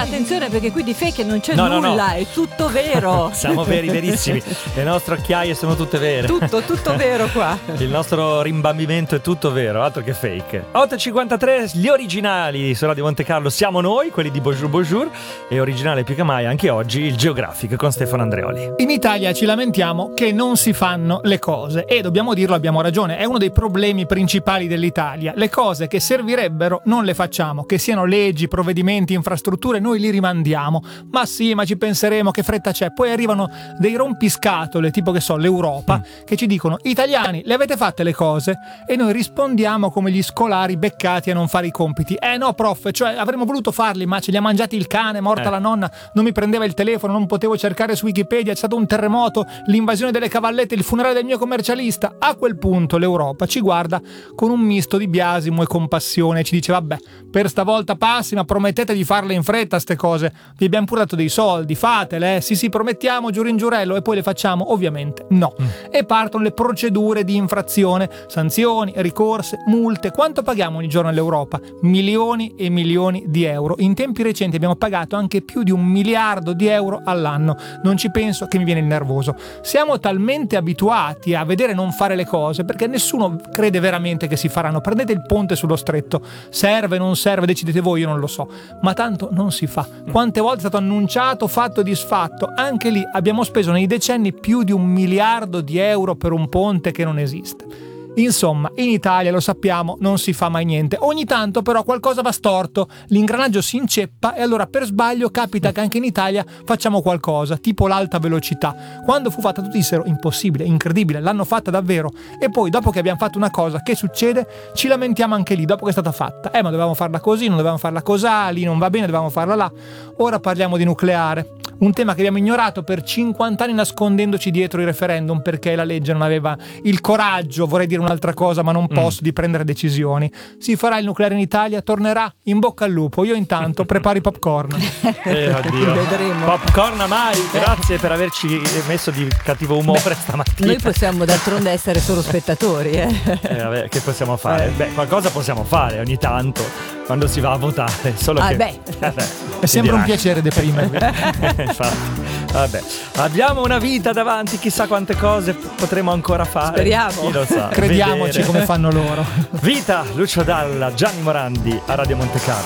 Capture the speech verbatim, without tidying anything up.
attenzione perché qui di fake non c'è no, no, nulla, no. è tutto vero. Siamo veri, verissimi. Le nostre occhiaie sono tutte vere. Tutto, tutto vero qua. Il nostro rimbambimento è tutto vero, altro che fake. otto e cinquantatré, gli originali su Radio Monte Carlo siamo noi, quelli di Bonjour Bonjour, e originale più che mai anche oggi il Geographic con Stefano Andreoli. In Italia ci lamentiamo che non si fanno le cose e dobbiamo dirlo, abbiamo ragione, è uno dei problemi principali dell'Italia. Le cose che servirebbero non le facciamo, che siano leggi, provvedimenti, infrastrutture, noi li rimandiamo. Ma sì, ma ci penseremo, che fretta c'è. Poi arrivano dei rompiscatole, tipo che so, l'Europa, mm. che ci dicono: italiani, le avete fatte le cose? E noi rispondiamo come gli scolari beccati a non fare i compiti. Eh no, prof, cioè avremmo voluto farli, ma ce li ha mangiati il cane, morta eh. la nonna, non mi prendeva il telefono, non potevo cercare su Wikipedia, c'è stato un terremoto, l'invasione delle cavallette, il funerale del mio commercialista. A quel punto l'Europa ci guarda con un misto di biasimo e compassione e ci dice: vabbè, per stavolta passi, ma promettete di farle in fretta ste cose, vi abbiamo pure dato dei soldi, fatele, eh? sì sì, promettiamo, giuro in giurello, e poi le facciamo? Ovviamente no. Mm. E partono le procedure di infrazione, sanzioni, ricorse, multe. Quanto paghiamo ogni giorno all'Europa? Milioni e milioni di euro. In tempi recenti abbiamo pagato anche più di un miliardo di euro all'anno. Non ci penso che mi viene il nervoso. Siamo talmente abituati a vedere non fare le cose perché nessuno crede veramente che si faranno. Prendete il ponte sullo stretto, serve, non serve, decidete voi, io non lo so, ma tanto non si fa. Quante volte è stato annunciato, fatto e disfatto? Anche lì abbiamo speso nei decenni più di un miliardo di euro per un ponte che non esiste. Insomma, in Italia, lo sappiamo, non si fa mai niente. Ogni tanto però qualcosa va storto, l'ingranaggio si inceppa e allora per sbaglio capita che anche in Italia facciamo qualcosa, tipo l'alta velocità. Quando fu fatta tutti dissero: impossibile, incredibile, l'hanno fatta davvero. E poi dopo che abbiamo fatto una cosa, che succede? Ci lamentiamo anche lì, dopo che è stata fatta. Eh, ma dovevamo farla così, non dovevamo farla cosà, lì non va bene, dovevamo farla là. Ora parliamo di nucleare, un tema che abbiamo ignorato per cinquanta anni nascondendoci dietro i referendum perché la legge non aveva il coraggio, vorrei dire un'altra cosa ma non posso, mm. di prendere decisioni. Si farà il nucleare in Italia, tornerà, in bocca al lupo. Io intanto preparo i popcorn. Eh, oddio. Vedremo. Popcorn a mai, grazie per averci messo di cattivo umore Beh, stamattina. Noi possiamo d'altronde essere solo spettatori, eh. Eh, vabbè, che possiamo fare? Eh. Beh, qualcosa possiamo fare ogni tanto quando si va a votare, solo ah, che beh. Eh, beh, è sempre un piacere deprimervi. Infatti. Vabbè, abbiamo una vita davanti, chissà quante cose potremo ancora fare. Speriamo. Chi lo sa. Crediamoci vedere. Come fanno loro. Vita, Lucio Dalla, Gianni Morandi a Radio Monte Carlo.